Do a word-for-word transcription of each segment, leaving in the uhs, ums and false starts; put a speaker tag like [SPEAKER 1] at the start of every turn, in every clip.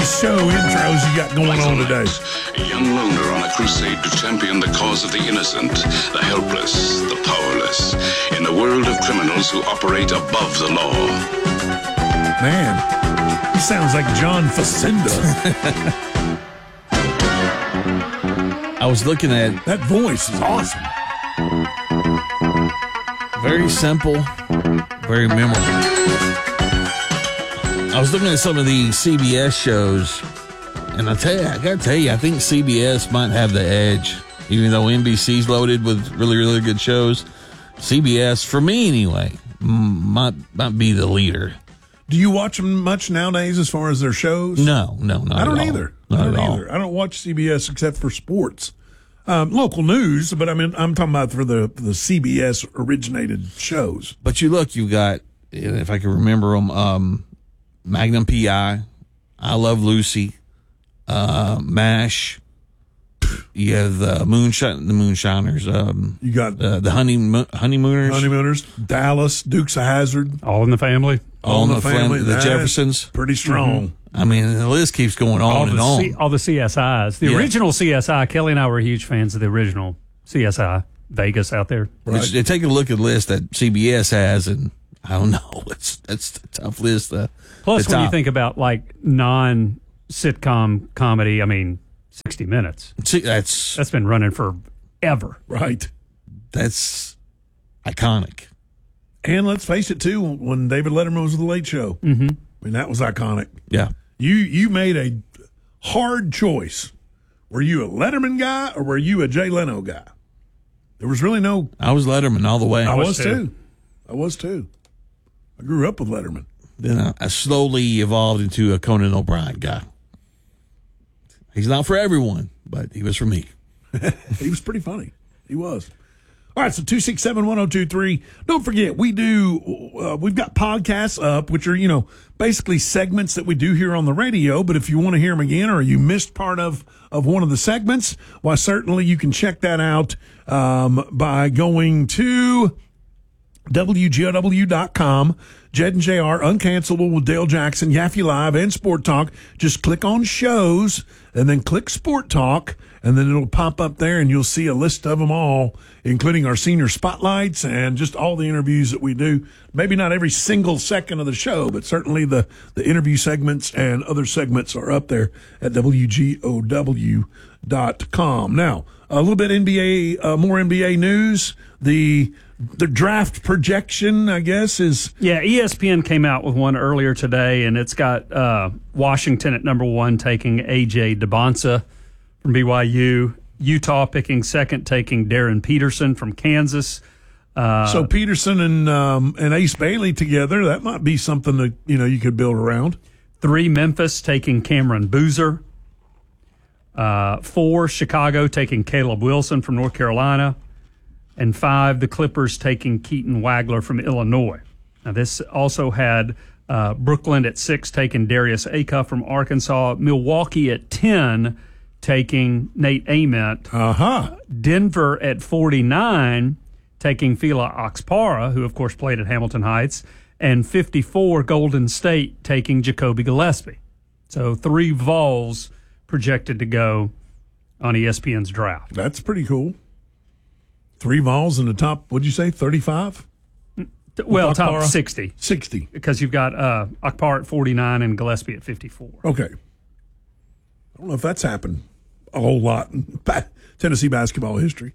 [SPEAKER 1] these show intros you got going on today?
[SPEAKER 2] A young loner on a crusade to champion the cause of the innocent, the helpless, the powerless, in a world of criminals who operate above the law.
[SPEAKER 1] Man, he sounds like John Facenda.
[SPEAKER 3] I was looking at...
[SPEAKER 1] That voice is awesome.
[SPEAKER 3] Very simple, very memorable. I was looking at some of the C B S shows, and I tell you, I got to tell you, I think C B S might have the edge. Even though N B C's loaded with really, really good shows, C B S, for me anyway, might, might be the leader.
[SPEAKER 1] Do you watch them much nowadays as far as their shows?
[SPEAKER 3] No, no, not
[SPEAKER 1] I don't
[SPEAKER 3] at all.
[SPEAKER 1] either.
[SPEAKER 3] Not
[SPEAKER 1] I don't
[SPEAKER 3] at all.
[SPEAKER 1] either. I don't watch C B S except for sports. Um, local news, but I mean, I'm talking about for the the C B S originated shows.
[SPEAKER 3] But you look, you got, if I can remember them, um, Magnum P I, I Love Lucy, uh, MASH. You have the moonshine, the moonshiners. Um,
[SPEAKER 1] You got
[SPEAKER 3] uh, the honeymo- honeymooners,
[SPEAKER 1] Honeymooners, Dallas, Dukes of Hazzard,
[SPEAKER 4] All in the Family.
[SPEAKER 3] all in the family, the
[SPEAKER 1] That's
[SPEAKER 3] Jeffersons.
[SPEAKER 1] pretty strong.
[SPEAKER 3] Mm-hmm. I mean, the list keeps going on
[SPEAKER 4] All
[SPEAKER 3] and
[SPEAKER 4] the,
[SPEAKER 3] on.
[SPEAKER 4] C, all the C S Is. The
[SPEAKER 3] Yeah.
[SPEAKER 4] original C S I, Kelly and I were huge fans of the original C S I. Vegas out there.
[SPEAKER 3] Right. They take a look at the list that C B S has, and I don't know. It's that's a tough list. Uh,
[SPEAKER 4] Plus,
[SPEAKER 3] the
[SPEAKER 4] when you
[SPEAKER 3] top.
[SPEAKER 4] think about like non-sitcom comedy, I mean, sixty minutes.
[SPEAKER 3] See, that's
[SPEAKER 4] That's been running forever.
[SPEAKER 1] Right.
[SPEAKER 3] that's iconic.
[SPEAKER 1] And let's face it, too, when David Letterman was the Late Show, mm-hmm. I mean, that was iconic.
[SPEAKER 3] Yeah.
[SPEAKER 1] You you made a hard choice. Were you a Letterman guy or were you a Jay Leno guy? There was really no...
[SPEAKER 3] I was Letterman all the way.
[SPEAKER 1] I
[SPEAKER 4] was
[SPEAKER 1] was,
[SPEAKER 4] too.
[SPEAKER 1] too. I was, too. I grew up with Letterman.
[SPEAKER 3] Then I, I slowly evolved into a Conan O'Brien guy. He's not for everyone, but he was for me.
[SPEAKER 1] He was pretty funny. He was. All right, so two six seven, one oh two three. Don't forget, we do, uh, we've got podcasts up, which are, you know, basically segments that we do here on the radio. But if you want to hear them again or you missed part of, of one of the segments, why, certainly you can check that out um, by going to W G O W dot com. Jed and J R, Uncancelable with Dale Jackson, Yaffe Live, and Sport Talk. Just click on shows and then click Sport Talk, and then it'll pop up there, and you'll see a list of them all, including our senior spotlights and just all the interviews that we do. Maybe not every single second of the show, but certainly the, the interview segments and other segments are up there at W G O W dot com. Now, a little bit N B A, uh, more N B A news. The the draft projection, I guess, is
[SPEAKER 4] Yeah, E S P N came out with one earlier today, and it's got uh, Washington at number one taking A J DeBonsa from B Y U. Utah picking second, taking Darren Peterson from Kansas. Uh,
[SPEAKER 1] so Peterson and um, and Ace Bailey together. That might be something that you know you could build around.
[SPEAKER 4] Three, Memphis taking Cameron Boozer. Uh, four, Chicago taking Caleb Wilson from North Carolina. And five, the Clippers taking Keaton Wagler from Illinois. Now, this also had uh, Brooklyn at six taking Darius Acuff from Arkansas. Milwaukee at ten taking Nate Ament.
[SPEAKER 1] Uh-huh.
[SPEAKER 4] Denver at forty-nine taking Fila Oxpara, who, of course, played at Hamilton Heights. And fifty-four, Golden State taking Jacoby Gillespie. So three Vols projected to go on E S P N's draft.
[SPEAKER 1] That's pretty cool. Three Vols in the top, what'd you say, thirty-five?
[SPEAKER 4] Well, top
[SPEAKER 1] Akpara?
[SPEAKER 4] sixty.
[SPEAKER 1] sixty.
[SPEAKER 4] Because you've got uh, Akpar at forty-nine and Gillespie at fifty-four.
[SPEAKER 1] Okay. I don't know if that's happened a whole lot in ba- Tennessee basketball history.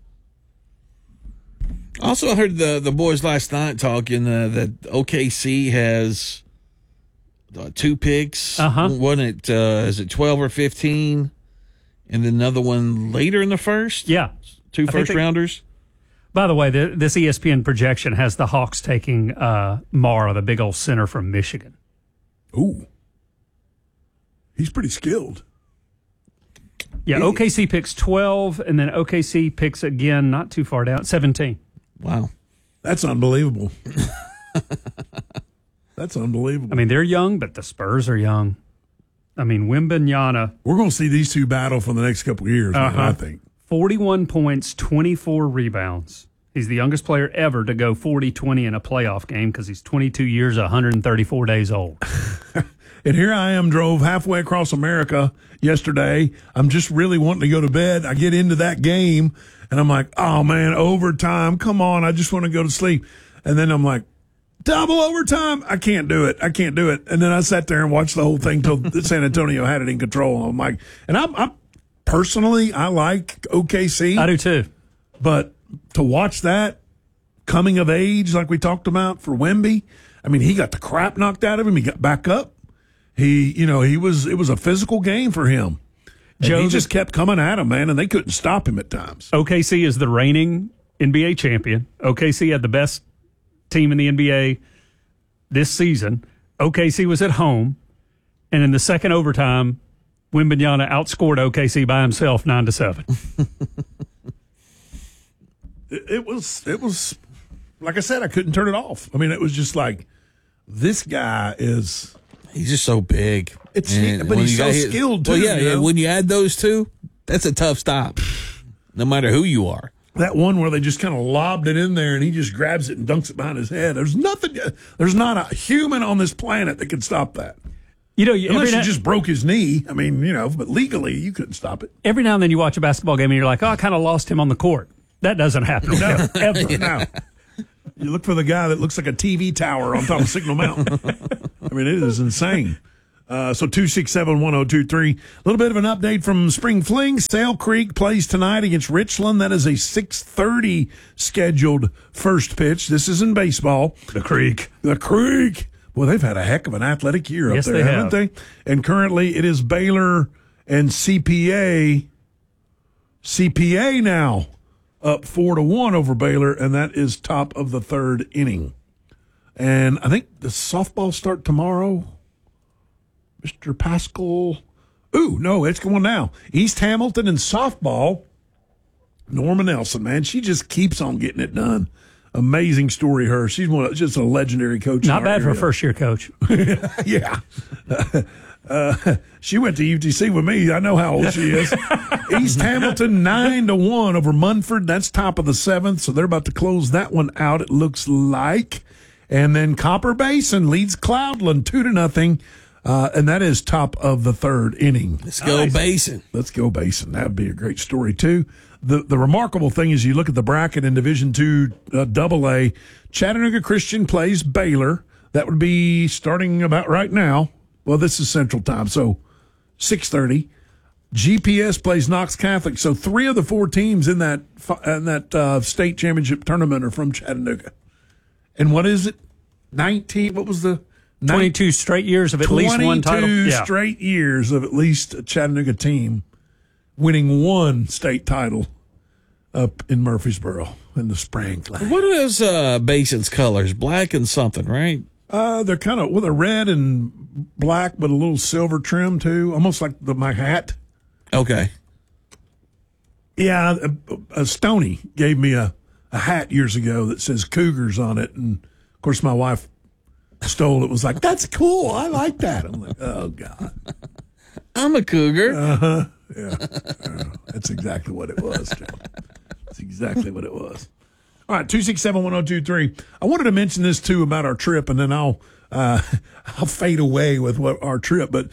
[SPEAKER 3] Also, I heard the the boys last night talking uh, that O K C has uh, two picks.
[SPEAKER 4] Uh-huh.
[SPEAKER 3] One at, uh, is it twelve or fifteen? And then another one later in the first?
[SPEAKER 4] Yeah.
[SPEAKER 3] Two
[SPEAKER 4] I think
[SPEAKER 3] first
[SPEAKER 4] they-
[SPEAKER 3] rounders?
[SPEAKER 4] By the way, the, this E S P N projection has the Hawks taking uh, Mara, the big old center from Michigan.
[SPEAKER 1] Ooh. He's pretty skilled.
[SPEAKER 4] Yeah, O K C picks twelve, and then O K C picks again, not too far down, seventeen.
[SPEAKER 3] Wow.
[SPEAKER 1] That's unbelievable. That's unbelievable.
[SPEAKER 4] I mean, they're young, but the Spurs are young. I mean, Wembanyama,
[SPEAKER 1] We're going to see these two battle for the next couple of years, man,
[SPEAKER 4] Uh-huh.
[SPEAKER 1] I think.
[SPEAKER 4] forty-one points, twenty-four rebounds. He's the youngest player ever to go forty twenty in a playoff game because he's twenty-two years, one hundred thirty-four days old.
[SPEAKER 1] And here I am, drove halfway across America yesterday. I'm just really wanting to go to bed. I get into that game, and I'm like, oh, man, overtime. Come on, I just want to go to sleep. And then I'm like, double overtime. I can't do it. I can't do it. And then I sat there and watched the whole thing till San Antonio had it in control. I'm like, and I'm, I'm personally, I like O K C.
[SPEAKER 4] I do too.
[SPEAKER 1] But to watch that coming of age, like we talked about for Wemby, I mean, he got the crap knocked out of him. He got back up. He, you know, he was, it was a physical game for him. And
[SPEAKER 4] Joe,
[SPEAKER 1] he just kept coming at him, man, and they couldn't stop him at times.
[SPEAKER 4] O K C is the reigning N B A champion. O K C had the best team in the N B A this season. O K C was at home, and in the second overtime, Wembanyama outscored O K C by himself nine to seven.
[SPEAKER 1] it, it was, it was, like I said, I couldn't turn it off. I mean, it was just like, this guy is.
[SPEAKER 3] He's just so big.
[SPEAKER 1] It's,
[SPEAKER 3] And
[SPEAKER 1] but
[SPEAKER 3] when
[SPEAKER 1] he's
[SPEAKER 3] you
[SPEAKER 1] so
[SPEAKER 3] got hit-
[SPEAKER 1] skilled too.
[SPEAKER 3] Well, yeah,
[SPEAKER 1] you know?
[SPEAKER 3] yeah. When you add those two, that's a tough stop, no matter who you are.
[SPEAKER 1] That one where they just kind of lobbed it in there and he just grabs it and dunks it behind his head. There's nothing, there's not a human on this planet that can stop that.
[SPEAKER 4] You know, you-
[SPEAKER 1] Unless
[SPEAKER 4] every,
[SPEAKER 1] you
[SPEAKER 4] now,
[SPEAKER 1] just broke his knee. I mean, you know, but legally you couldn't stop it.
[SPEAKER 4] every now and then you watch a basketball game and you're like, oh, I kind of lost him on the court. That doesn't happen. No, ever.
[SPEAKER 1] Now, you look for the guy that looks like a T V tower on top of Signal Mountain. I mean, it is insane. Uh, so two six seven, one oh two three. A little bit of an update from Spring Fling. Sale Creek plays tonight against Richland. That is a six thirty scheduled first pitch. This is in baseball.
[SPEAKER 4] The Creek.
[SPEAKER 1] The Creek. Well, they've had a heck of an athletic year
[SPEAKER 4] Yes,
[SPEAKER 1] up there,
[SPEAKER 4] they
[SPEAKER 1] haven't they? And currently it is Baylor and C P A. C P A now up four to one over Baylor, and that is top of the third inning. And I think the softball start tomorrow. Mister Pascal. Ooh, no, it's going now. East Hamilton and softball. Norma Nelson, man, she just keeps on getting it done. Amazing story, her. She's one of, just a legendary coach. in
[SPEAKER 4] Not
[SPEAKER 1] our
[SPEAKER 4] bad for a
[SPEAKER 1] area.
[SPEAKER 4] first year coach.
[SPEAKER 1] Yeah. Uh, she went to U T C with me. I know how old she is. East Hamilton, nine to one over Munford. That's top of the seventh, so they're about to close that one out, it looks like. And then Copper Basin leads Cloudland two to nothing, uh, and that is top of the third inning.
[SPEAKER 3] Let's go,
[SPEAKER 4] Nice.
[SPEAKER 3] Basin.
[SPEAKER 1] Let's go Basin. That would be a great story, too. The the remarkable thing is you look at the bracket in Division two uh, Double A. Chattanooga Christian plays Baylor. That would be starting about right now. Well, this is Central Time, so six thirty. G P S plays Knox Catholic. So three of the four teams in that in that uh, state championship tournament are from Chattanooga. And what is it? nineteen. What was the
[SPEAKER 4] twenty-two straight years of at least one title.
[SPEAKER 1] twenty-two
[SPEAKER 4] Yeah.
[SPEAKER 1] straight years of at least a Chattanooga team winning one state title up in Murfreesboro in the spring.
[SPEAKER 3] What are those uh, Basin's colors? Black and something, right?
[SPEAKER 1] Uh, they're kind of, well, they're red and black, but a little silver trim too, almost like the, my hat.
[SPEAKER 3] Okay.
[SPEAKER 1] Yeah, a, a Stoney gave me a, a hat years ago that says Cougars on it, and of course my wife stole it. Was like, that's cool. I like that. I'm like, oh God.
[SPEAKER 3] I'm a cougar.
[SPEAKER 1] Uh, Yeah, uh, that's exactly what it was, Joe. That's exactly what it was. All right, two six seven, one oh two three. I wanted to mention this, too, about our trip, and then I'll uh, I'll fade away with what our trip. But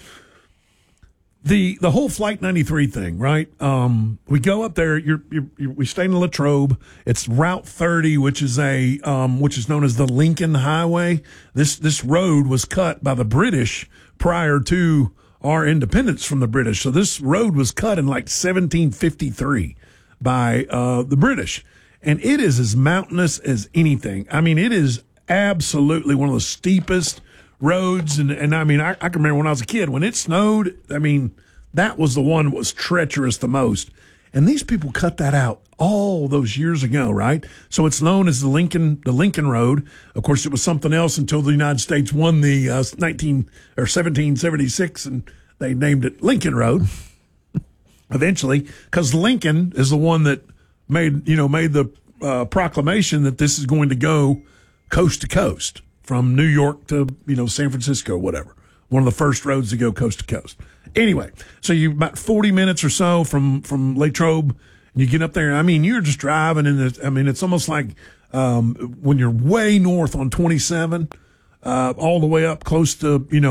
[SPEAKER 1] the the whole Flight ninety-three thing, right? Um, we go up there. You're, you're, you're, we stay in Latrobe. It's Route thirty, which is a um, which is known as the Lincoln Highway. This this road was cut by the British prior to our independence from the British. So this road was cut in like seventeen fifty-three by uh, the British. And it is as mountainous as anything. I mean, it is absolutely one of the steepest roads. And, and I mean, I, I can remember when I was a kid, when it snowed, I mean, that was the one that was treacherous the most. And these people cut that out all those years ago, right? So it's known as the Lincoln, the Lincoln Road. Of course, it was something else until the United States won the uh, nineteen or seventeen seventy-six, and they named it Lincoln Road. Eventually, because Lincoln is the one that made you know made the uh, proclamation that this is going to go coast to coast from New York to you know San Francisco, whatever. One of the first roads to go coast to coast. Anyway, so you about forty minutes or so from from Latrobe, and you get up there. I mean, you're just driving, and I mean, it's almost like um, when you're way north on twenty-seven, uh, all the way up close to you know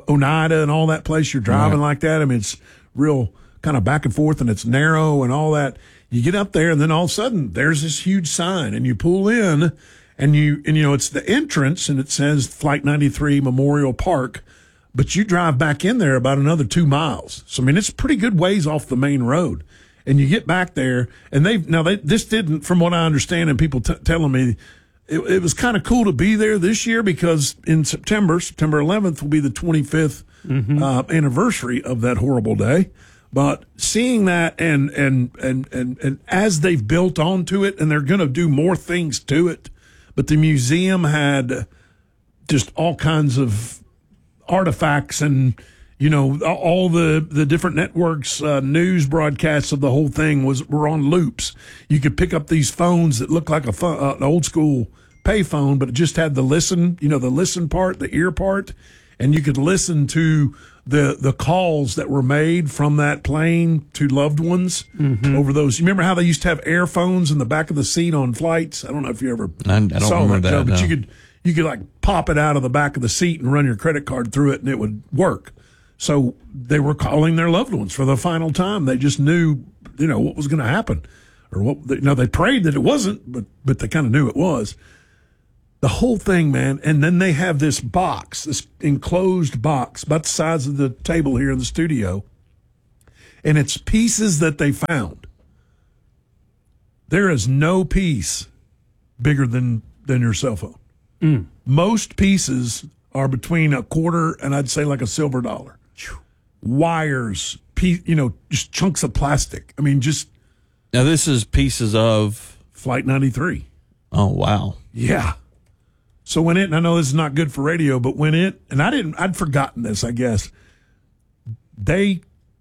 [SPEAKER 1] Oneida and all that place. You're driving
[SPEAKER 3] Right.
[SPEAKER 1] like that. I mean, it's real kind of back and forth, and it's narrow and all that. You get up there, and then all of a sudden, there's this huge sign, and you pull in, and you and you know it's the entrance, and it says Flight ninety-three Memorial Park. But you drive back in there about another two miles. So, I mean, it's pretty good ways off the main road. And you get back there, and they've, now they, this didn't, from what I understand, and people t- telling me, it, it was kind of cool to be there this year because in September, September eleventh will be the twenty-fifth mm-hmm. uh, anniversary of that horrible day. But seeing that, and, and, and, and, and as they've built onto it, and they're going to do more things to it, but the museum had just all kinds of artifacts and, you know, all the, the different networks, uh, news broadcasts of the whole thing was were on loops. You could pick up these phones that looked like a phone, uh, an old school pay phone, but it just had the listen, you know, the listen part, the ear part, and you could listen to the the calls that were made from that plane to loved ones mm-hmm. over those. You remember how they used to have air phones in the back of the seat on flights? I don't know if you ever
[SPEAKER 3] I, I don't
[SPEAKER 1] saw
[SPEAKER 3] remember
[SPEAKER 1] that,
[SPEAKER 3] that,
[SPEAKER 1] Joe, but
[SPEAKER 3] no.
[SPEAKER 1] you could you could like pop it out of the back of the seat and run your credit card through it, and it would work. So they were calling their loved ones for the final time. They just knew, you know, what was going to happen, or what. You know, they prayed that it wasn't, but but they kind of knew it was. The whole thing, man. And then they have this box, this enclosed box, about the size of the table here in the studio, and it's pieces that they found. There is no piece bigger than than your cell phone. Mm. Most pieces are between a quarter and I'd say like a silver dollar. Wires, pe- you know, just chunks of plastic. I mean, just
[SPEAKER 3] Now, this is pieces of.
[SPEAKER 1] Flight ninety-three.
[SPEAKER 3] Oh, wow.
[SPEAKER 1] Yeah. So when it, and I know this is not good for radio, but when it, and I didn't, I'd forgotten this, I guess. They,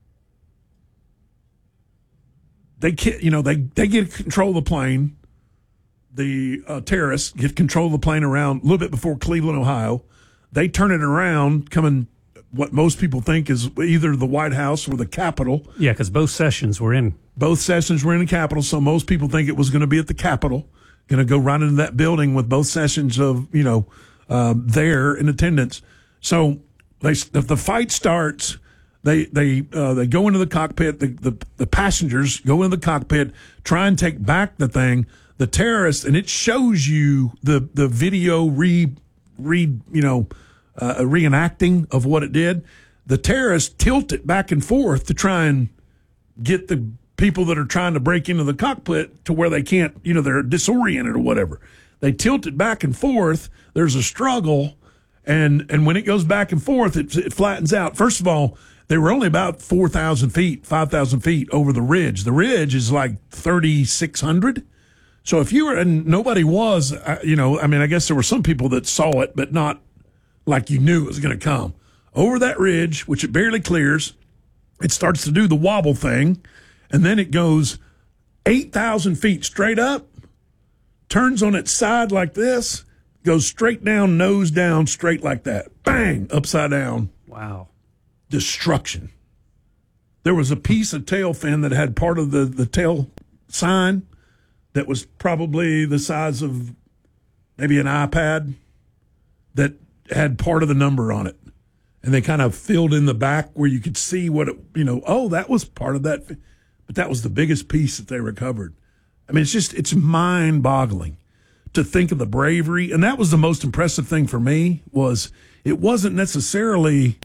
[SPEAKER 1] they get, you know, they, they get control of the plane. The uh, terrorists get control of the plane around a little bit before Cleveland, Ohio. They turn it around, coming what most people think is either the White House or the Capitol.
[SPEAKER 4] Yeah, because both sessions were in.
[SPEAKER 1] Both sessions were in the Capitol, so most people think it was going to be at the Capitol. Going to go right into that building with both sessions of, you know, um, there in attendance. So they, if the fight starts, they they uh, they go into the cockpit. The, the the passengers go into the cockpit, try and take back the thing. The terrorists, and it shows you the the video re re you know uh, reenacting of what it did. The terrorists tilt it back and forth to try and get the people that are trying to break into the cockpit to where they can't, you know, they're disoriented or whatever. They tilt it back and forth. There's a struggle, and and when it goes back and forth, it, it flattens out. First of all, they were only about four thousand feet, five thousand feet over the ridge. The ridge is like thirty-six hundred. So if you were, and nobody was, uh, you know, I mean, I guess there were some people that saw it, but not like you knew it was going to come. Over that ridge, which it barely clears, it starts to do the wobble thing, and then it goes eight thousand feet straight up, turns on its side like this, goes straight down, nose down, straight like that. Bang, upside down.
[SPEAKER 4] Wow.
[SPEAKER 1] Destruction. There was a piece of tail fin that had part of the, the tail sign that was probably the size of maybe an iPad that had part of the number on it. And they kind of filled in the back where you could see what it, you know, oh, that was part of that. But that was the biggest piece that they recovered. I mean, it's just, it's mind boggling to think of the bravery. And that was the most impressive thing for me was it wasn't necessarily,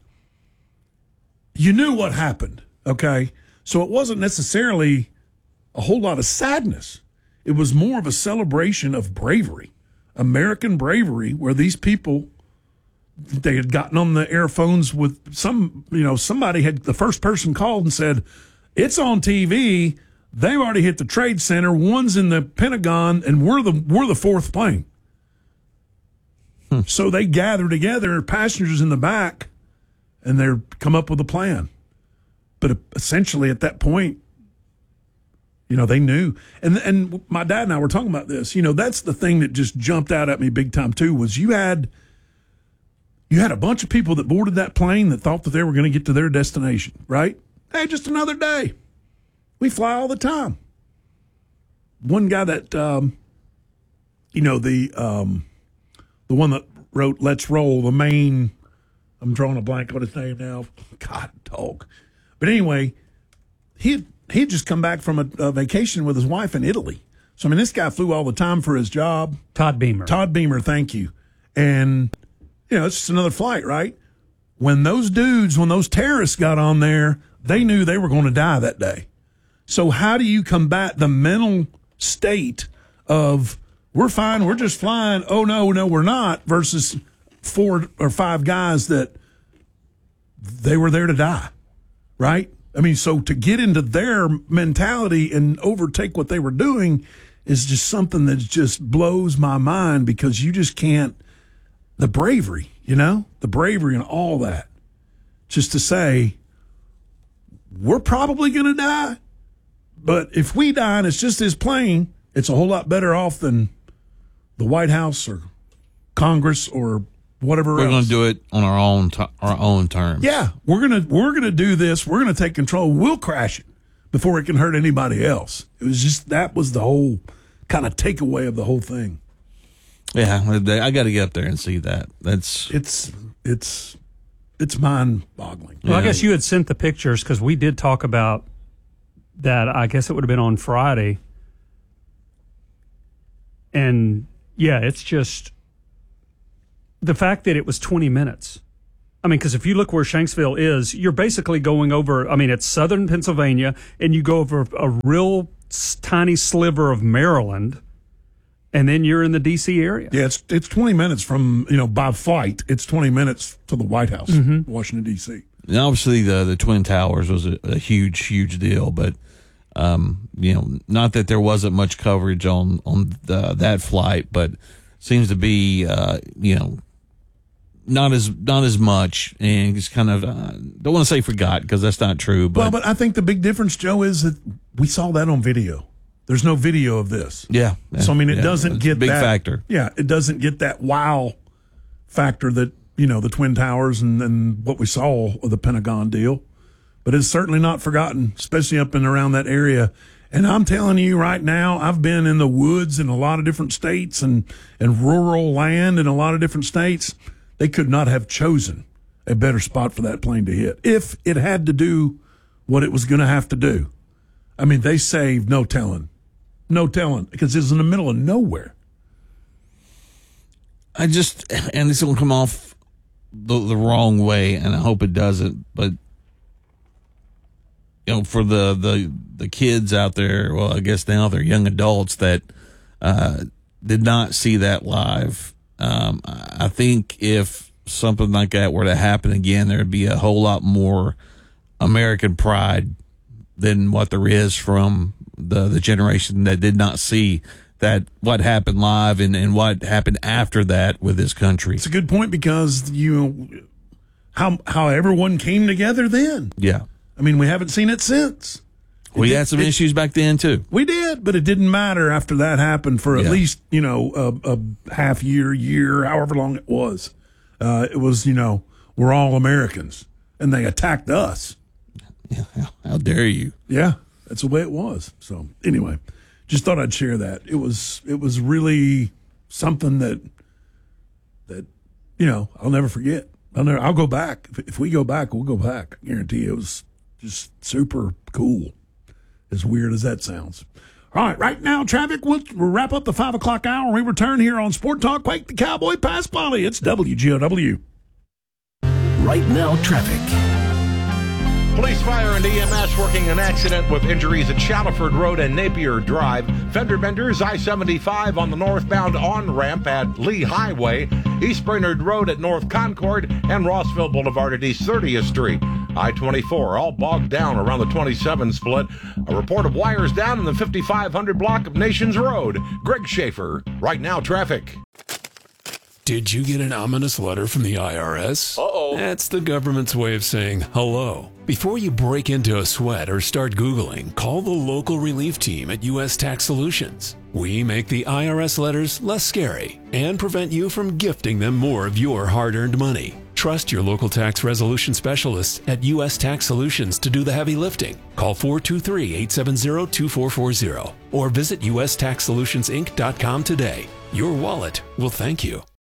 [SPEAKER 1] you knew what happened. Okay. So it wasn't necessarily a whole lot of sadness. It was more of a celebration of bravery, American bravery, where these people, they had gotten on the airphones with some, you know, somebody had, the first person called and said, it's on T V. They've already hit the Trade Center. One's in the Pentagon, and we're the we're the fourth plane. Hmm. So they gather together, passengers in the back, and they come up with a plan. But essentially, at that point, you know, they knew. And and my dad and I were talking about this. You know, that's the thing that just jumped out at me big time too. Was you had you had a bunch of people that boarded that plane that thought that they were going to get to their destination, right? Hey, just another day. We fly all the time. One guy that, um, you know, the um, the one that wrote "Let's Roll," the main I'm drawing a blank on his name now. God, dog. But anyway, he had, he had just come back from a, a vacation with his wife in Italy. So, I mean, this guy flew all the time for his job.
[SPEAKER 4] Todd Beamer.
[SPEAKER 1] Todd Beamer, thank you. And, you know, it's just another flight, right? When those dudes, when those terrorists got on there, they knew they were going to die that day. So how do you combat the mental state of, we're fine, we're just flying, oh, no, no, we're not, versus four or five guys that they were there to die, right? I mean, so to get into their mentality and overtake what they were doing is just something that just blows my mind, because you just can't, the bravery, you know, the bravery and all that, just to say, we're probably going to die, but if we die and it's just his plane, it's a whole lot better off than the White House or Congress or whatever
[SPEAKER 3] We're
[SPEAKER 1] else.
[SPEAKER 3] going to do it on our own t- our own terms.
[SPEAKER 1] Yeah, we're gonna we're gonna do this. We're gonna take control. We'll crash it before it can hurt anybody else. It was just, that was the whole kind of takeaway of the whole thing.
[SPEAKER 3] Yeah, I got to get up there and see that. That's
[SPEAKER 1] It's it's it's mind boggling.
[SPEAKER 4] Well, I
[SPEAKER 3] Yeah.
[SPEAKER 4] guess you had sent the pictures because we did talk about that. I guess it would have been on Friday. And yeah, it's just the fact that it was twenty minutes. I mean, because if you look where Shanksville is, you're basically going over, I mean, it's southern Pennsylvania, and you go over a real s- tiny sliver of Maryland, and then you're in the D C area.
[SPEAKER 1] Yeah, it's it's twenty minutes from, you know, by flight. It's twenty minutes to the White House, Washington D C.
[SPEAKER 3] And obviously the the Twin Towers was a, a huge, huge deal, but um, you know, not that there wasn't much coverage on on the, that flight, but seems to be uh, you know, not as not as much, and just kind of uh, don't want to say forgot, because that's not true. But,
[SPEAKER 1] Well, but I think the big difference, Joe, is that we saw that on video. There's no video of this.
[SPEAKER 3] yeah, yeah,
[SPEAKER 1] So I mean, it
[SPEAKER 3] yeah,
[SPEAKER 1] doesn't
[SPEAKER 3] it's
[SPEAKER 1] get
[SPEAKER 3] a big
[SPEAKER 1] that
[SPEAKER 3] factor.
[SPEAKER 1] Yeah, it doesn't get that wow factor that, you know, the Twin Towers and, and what we saw of the Pentagon deal. But it's certainly not forgotten, especially up and around that area. And I'm telling you right now, I've been in the woods in a lot of different states and, and rural land in a lot of different states. They could not have chosen a better spot for that plane to hit if it had to do what it was going to have to do. I mean, they saved no telling. No telling, because it's in the middle of nowhere.
[SPEAKER 3] I just, and this will come off the, the wrong way, and I hope it doesn't, but you know, for the, the, the kids out there, well, I guess now they're young adults that uh, did not see that live. Um, I think if something like that were to happen again, there'd be a whole lot more American pride than what there is from the, the generation that did not see that, what happened live and, and what happened after that with this country.
[SPEAKER 1] It's a good point, because you how how everyone came together then.
[SPEAKER 3] Yeah.
[SPEAKER 1] I mean, we haven't seen it since.
[SPEAKER 3] We
[SPEAKER 1] It
[SPEAKER 3] had
[SPEAKER 1] did-
[SPEAKER 3] some
[SPEAKER 1] it-
[SPEAKER 3] issues back then too.
[SPEAKER 1] We did, but it didn't matter after that happened for at
[SPEAKER 3] Yeah.
[SPEAKER 1] least, you know, a, a half year, year, however long it was. Uh, it was, you know, we're all Americans, and they attacked us.
[SPEAKER 3] How dare you?
[SPEAKER 1] Yeah, that's the way it was. So anyway, just thought I'd share that. It was it was really something that that you know I'll never forget. I'll never. I'll go back if, if we go back. We'll go back. I guarantee you, it was just super cool. As weird as that sounds. All right, right now, traffic. We'll, we'll wrap up the five o'clock hour. We return here on Sport Talk. Quake the Cowboy Pass Volley. It's W G O W.
[SPEAKER 5] Right now, traffic.
[SPEAKER 6] Police, fire, and E M S working an accident with injuries at Shallowford Road and Napier Drive. Fender benders, I seventy-five on the northbound on-ramp at Lee Highway. East Brainerd Road at North Concord and Rossville Boulevard at East thirtieth Street. I twenty-four all bogged down around the twenty-seven split. A report of wires down in the fifty-five hundred block of Nations Road. Greg Schaefer, Right Now Traffic.
[SPEAKER 7] Did you get an ominous letter from the I R S? Uh-oh. That's the government's way of saying hello. Before you break into a sweat or start Googling, call the local relief team at U S Tax Solutions. We make the I R S letters less scary and prevent you from gifting them more of your hard-earned money. Trust your local tax resolution specialists at U S Tax Solutions to do the heavy lifting. Call four two three, eight seven zero, two four four zero or visit U S tax solutions inc dot com today. Your wallet will thank you.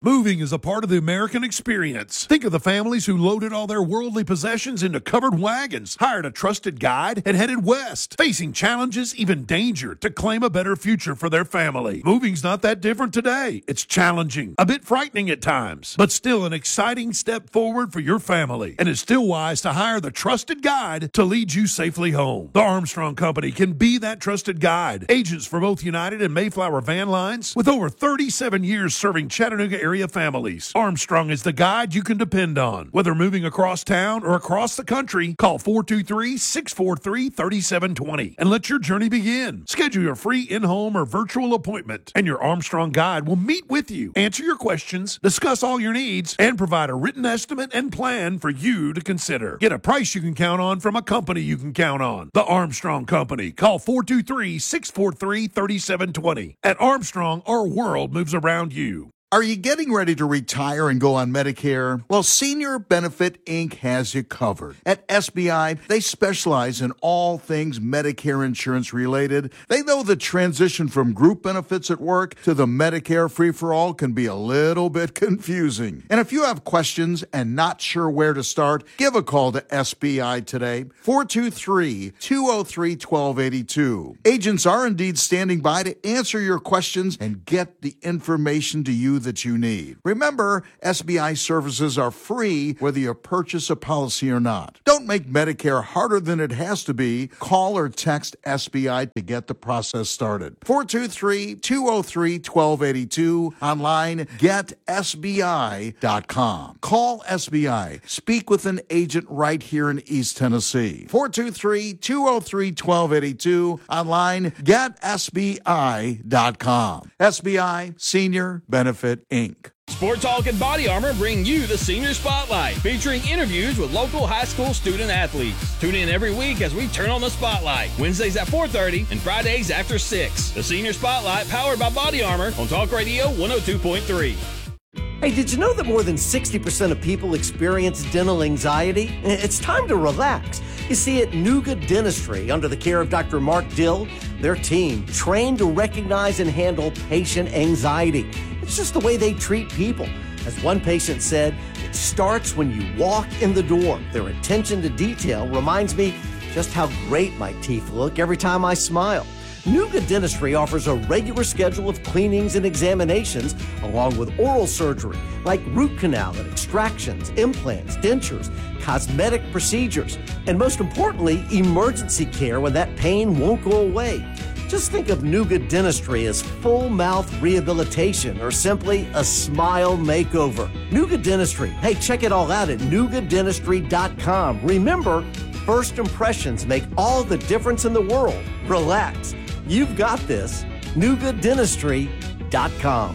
[SPEAKER 1] Moving is a part of the American experience. Think of the families who loaded all their worldly possessions into covered wagons, hired a trusted guide, and headed west, facing challenges, even danger, to claim a better future for their family. Moving's not that different today. It's challenging, a bit frightening at times, but still an exciting step forward for your family. And it's still wise to hire the trusted guide to lead you safely home. The Armstrong Company can be that trusted guide. Agents for both United and Mayflower Van Lines with over thirty-seven years serving Chattanooga area families. Armstrong is the guide you can depend on. Whether moving across town or across the country, call four two three, six four three, three seven two zero and let your journey begin. Schedule your free in-home or virtual appointment, and your Armstrong guide will meet with you, answer your questions, discuss all your needs, and provide a written estimate and plan for you to consider. Get a price you can count on from a company you can count on. The Armstrong Company. Call four two three, six four three, three seven two zero. At Armstrong, our world moves around you.
[SPEAKER 8] Are you getting ready to retire and go on Medicare? Well, Senior Benefit Incorporated has you covered. At S B I, they specialize in all things Medicare insurance related. They know the transition from group benefits at work to the Medicare free-for-all can be a little bit confusing. And if you have questions and not sure where to start, give a call to S B I today, four two three, two oh three, one two eight two. Agents are indeed standing by to answer your questions and get the information to you that you need. Remember, S B I services are free whether you purchase a policy or not. Don't make Medicare harder than it has to be. Call or text S B I to get the process started. four two three, two oh three, one two eight two. Online, get S B I dot com. Call S B I. Speak with an agent right here in East Tennessee. four two three, two oh three, one two eight two. Online, get S B I dot com. S B I, Senior Benefit Incorporated.
[SPEAKER 9] Sport Talk and Body Armor bring you the Senior Spotlight, featuring interviews with local high school student athletes. Tune in every week as we turn on the spotlight, Wednesdays at four thirty and Fridays after six. The Senior Spotlight, powered by Body Armor on Talk Radio one oh two point three.
[SPEAKER 10] Hey, did you know that more than sixty percent of people experience dental anxiety? It's time to relax. You see, at Nuga Dentistry, under the care of Doctor Mark Dill, their team trained to recognize and handle patient anxiety. It's just the way they treat people. As one patient said, it starts when you walk in the door. Their attention to detail reminds me just how great my teeth look every time I smile. Nuga Dentistry offers a regular schedule of cleanings and examinations, along with oral surgery, like root canal and extractions, implants, dentures, cosmetic procedures, and most importantly, emergency care when that pain won't go away. Just think of Nuga Dentistry as full mouth rehabilitation or simply a smile makeover. Nuga Dentistry. Hey, check it all out at nuga dentistry dot com. Remember, first impressions make all the difference in the world. Relax. You've got this. nuga dentistry dot com.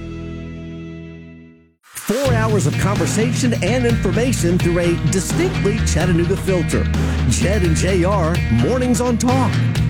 [SPEAKER 10] Four hours of conversation and information through a distinctly Chattanooga filter. Jed and J R, Mornings on Talk.